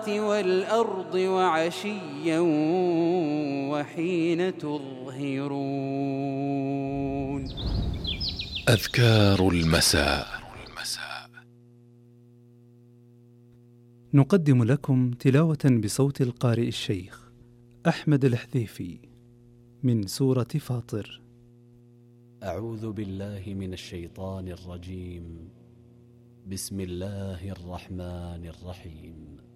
والأرض وعشيا وحين تظهرون. أذكار المساء. نقدم لكم تلاوة بصوت القارئ الشيخ أحمد الحذيفي من سورة فاطر. أعوذ بالله من الشيطان الرجيم. بسم الله الرحمن الرحيم.